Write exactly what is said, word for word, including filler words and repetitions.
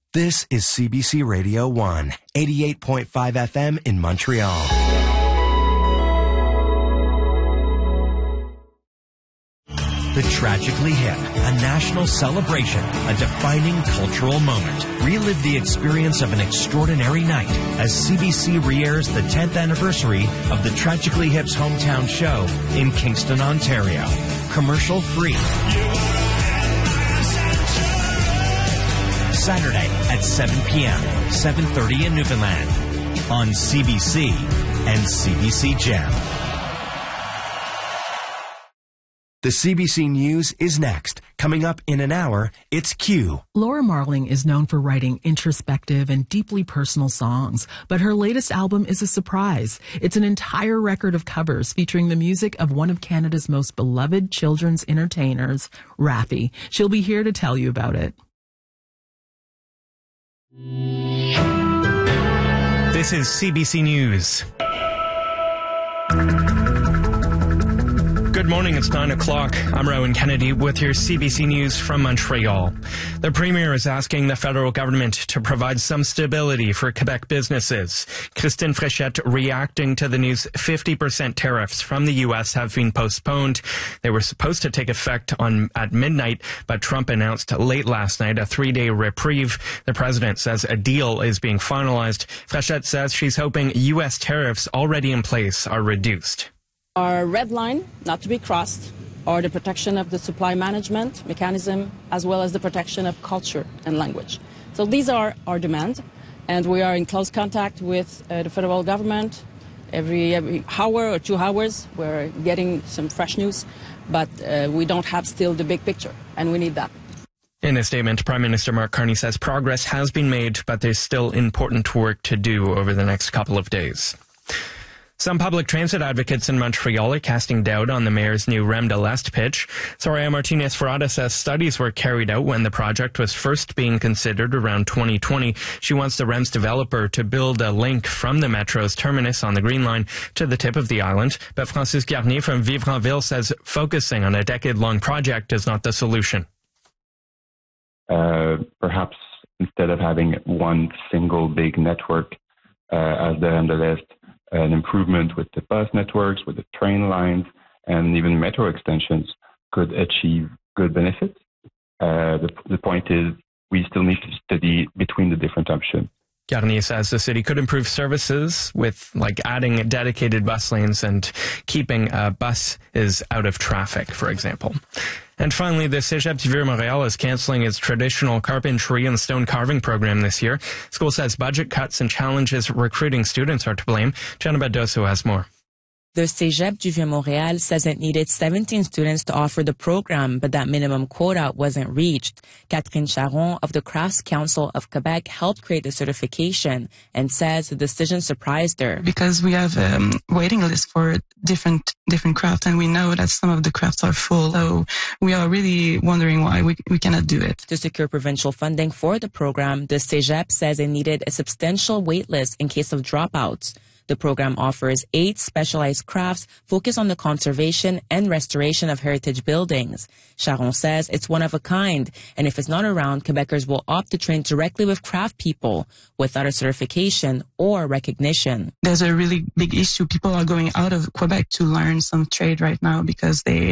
This is C B C Radio one, eighty-eight point five F M in Montreal. The Tragically Hip, a national celebration, a defining cultural moment. Relive the experience of an extraordinary night as C B C re-airs the tenth anniversary of the Tragically Hip's hometown show in Kingston, Ontario. Commercial free. Saturday at seven p.m., seven thirty in Newfoundland on C B C and C B C Gem. The C B C News is next. Coming up in an hour, it's Q. Laura Marling is known for writing introspective and deeply personal songs, but her latest album is a surprise. It's an entire record of covers featuring the music of one of Canada's most beloved children's entertainers, Raffi. She'll be here to tell you about it. This is C B C News. Good morning, it's nine o'clock. I'm Rowan Kennedy with your C B C News from Montreal. The Premier is asking the federal government to provide some stability for Quebec businesses. Christine Fréchette reacting to the news fifty percent tariffs from the U S have been postponed. They were supposed to take effect on at midnight, but Trump announced late last night a three-day reprieve. The president says a deal is being finalized. Fréchette says she's hoping U S tariffs already in place are reduced. Our red line, not to be crossed, are the protection of the supply management mechanism, as well as the protection of culture and language. So these are our demands, and we are in close contact with uh, the federal government. Every, every hour or two hours, we're getting some fresh news, but uh, we don't have still the big picture, and we need that. In a statement, Prime Minister Mark Carney says progress has been made, but there's still important work to do over the next couple of days. Some public transit advocates in Montreal are casting doubt on the mayor's new Rem de l'Est pitch. Soraya Martinez-Ferrada says studies were carried out when the project was first being considered around twenty twenty. She wants the REM's developer to build a link from the Metro's terminus on the Green Line to the tip of the island. But Francis Garnier from Vivre en Ville says focusing on a decade-long project is not the solution. Uh, perhaps instead of having one single big network uh, as the Rem de l'Est, an improvement with the bus networks, with the train lines, and even metro extensions could achieve good benefits. Uh, the, the point is we still need to study between the different options. Garnier says the city could improve services with like adding dedicated bus lanes and keeping uh, buses out of traffic, for example. And finally, the Cégep du Vieux-Montréal is canceling its traditional carpentry and stone carving program this year. School says budget cuts and challenges recruiting students are to blame. Jenna Badoso has more. The Cégep du Vieux-Montréal says it needed seventeen students to offer the program, but that minimum quota wasn't reached. Catherine Charon of the Crafts Council of Quebec helped create the certification and says the decision surprised her. Because we have a um, waiting list for different different crafts, and we know that some of the crafts are full, so we are really wondering why we, we cannot do it. To secure provincial funding for the program, the Cégep says it needed a substantial wait list in case of dropouts. The program offers eight specialized crafts focused on the conservation and restoration of heritage buildings. Charon says it's one of a kind, and if it's not around, Quebecers will opt to train directly with craft people without a certification or recognition. There's a really big issue. People are going out of Quebec to learn some trade right now because they